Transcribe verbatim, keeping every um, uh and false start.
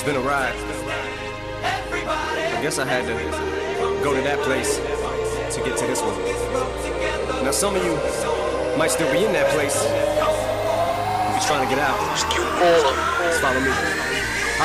been a ride. I guess I had to go to that place to get to this one. Now some of you might still be in that place. If you're trying to get out, just follow me.